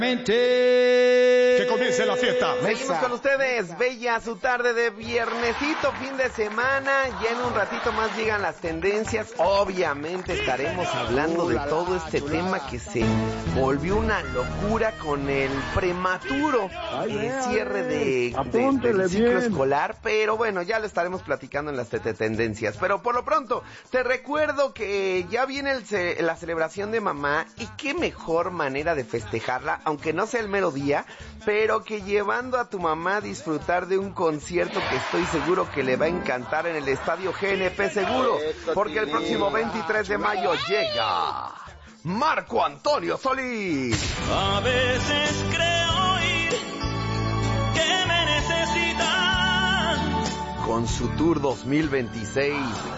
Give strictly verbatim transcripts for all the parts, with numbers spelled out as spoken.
Que comience la fiesta. Seguimos con ustedes, bella su tarde de viernesito, fin de semana. Ya en un ratito más llegan las tendencias. Obviamente estaremos hablando de todo este tema que se volvió una locura con el prematuro eh, cierre de, de, del ciclo escolar. Pero bueno, ya lo estaremos platicando en las tete tendencias. Pero por lo pronto, te recuerdo que ya viene el ce- la celebración de mamá. Y qué mejor manera de festejarla, aunque no sea el mero día, pero que llevando a tu mamá a disfrutar de un concierto que estoy seguro que le va a encantar en el Estadio G N P Seguro, porque el próximo veintitrés de mayo llega Marco Antonio Solís. A veces creo oír que me necesitan, con su Tour dos mil veintiséis,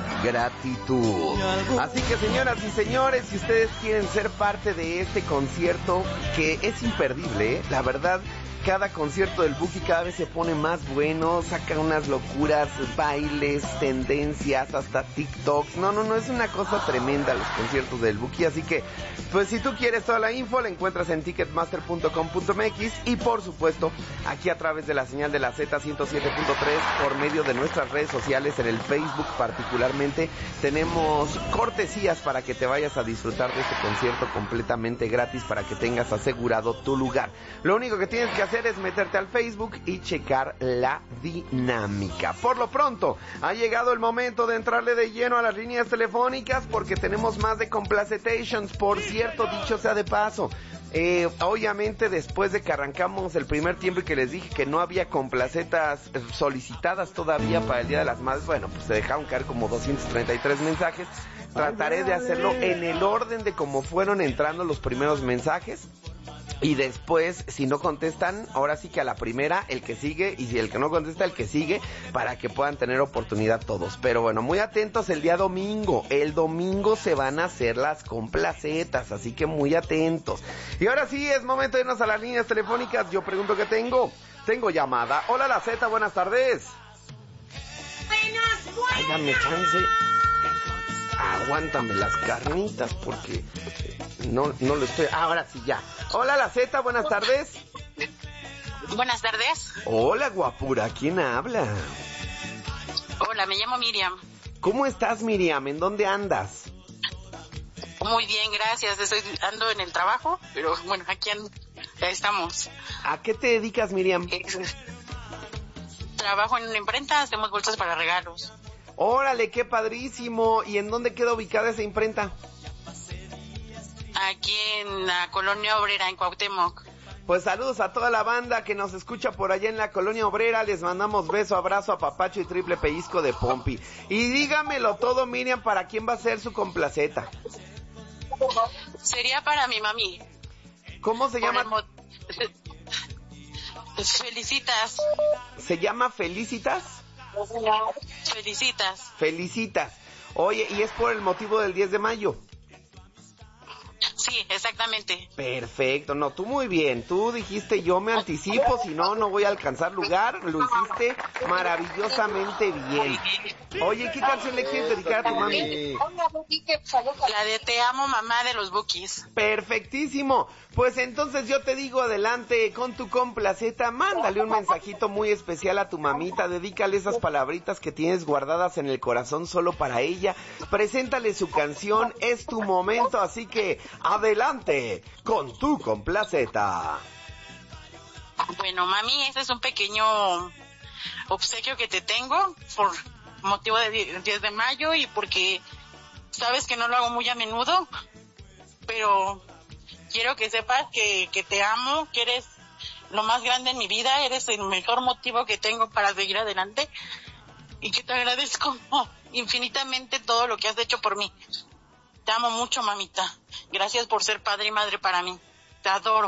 Gratitud. Así que, señoras y señores, si ustedes quieren ser parte de este concierto, que es imperdible, ¿eh? La verdad, cada concierto del Buki cada vez se pone más bueno, saca unas locuras, bailes, tendencias, hasta TikToks. No, no, no, es una cosa tremenda los conciertos del Buki. Así que, pues si tú quieres toda la info, la encuentras en ticketmaster punto com punto m x y por supuesto, aquí a través de la señal de la Z ciento siete punto tres, por medio de nuestras redes sociales, en el Facebook particularmente, tenemos cortesías para que te vayas a disfrutar de este concierto completamente gratis, para que tengas asegurado tu lugar. Lo único que tienes que hacer es meterte al Facebook y checar la dinámica. Por lo pronto, ha llegado el momento de entrarle de lleno a las líneas telefónicas, porque tenemos más de Complacetations. Por cierto, dicho sea de paso, eh, obviamente después de que arrancamos el primer tiempo y que les dije que no había complacetas solicitadas todavía para el Día de las Madres, bueno, pues se dejaron caer como doscientos treinta y tres mensajes. Trataré de hacerlo en el orden de cómo fueron entrando los primeros mensajes. Y después, si no contestan, ahora sí que a la primera, el que sigue, y si el que no contesta, el que sigue, para que puedan tener oportunidad todos. Pero bueno, muy atentos el día domingo. El domingo se van a hacer las complacetas, así que muy atentos. Y ahora sí, es momento de irnos a las líneas telefónicas. Yo pregunto qué tengo. Tengo llamada. Hola, la Z, buenas tardes. Buenas, buenas. Ay, dame chance. Aguántame las carnitas, porque no, no lo estoy... Ah, ahora sí, ya. Hola, la Z, buenas tardes. Buenas tardes. Hola, guapura, ¿quién habla? Hola, me llamo Miriam. ¿Cómo estás, Miriam? ¿En dónde andas? Muy bien, gracias. Estoy ando en el trabajo, pero bueno, aquí and- ya estamos. ¿A qué te dedicas, Miriam? Eh, trabajo en una imprenta, hacemos bolsas para regalos. Órale, qué padrísimo. ¿Y en dónde queda ubicada esa imprenta? Aquí en la Colonia Obrera, en Cuauhtémoc. Pues saludos a toda la banda que nos escucha por allá en la Colonia Obrera. Les mandamos beso, abrazo, apapacho y triple pellizco de Pompi. Y dígamelo todo, Miriam, ¿para quién va a ser su complaceta? Sería para mi mami. ¿Cómo se Por llama? el mo- Felicitas. ¿Se llama Felicitas? Felicitas. Felicitas. Oye, y es por el motivo del diez de mayo. Sí, exactamente. Perfecto, no, tú muy bien, tú dijiste yo me anticipo, si no, no voy a alcanzar lugar, lo hiciste maravillosamente bien. Oye, ¿qué canción le quieres dedicar a tu mami? La de Te amo, mamá, de los Bukis. Perfectísimo, pues entonces yo te digo adelante con tu complaceta, mándale un mensajito muy especial a tu mamita, dedícale esas palabritas que tienes guardadas en el corazón solo para ella, preséntale su canción, es tu momento, así que adelante con tu complaceta. Bueno, mami, ese es un pequeño obsequio que te tengo por motivo del diez de mayo y porque sabes que no lo hago muy a menudo, pero quiero que sepas que, que te amo, que eres lo más grande en mi vida, eres el mejor motivo que tengo para seguir adelante y que te agradezco infinitamente todo lo que has hecho por mí. Te amo mucho, mamita. Gracias por ser padre y madre para mí. Te adoro.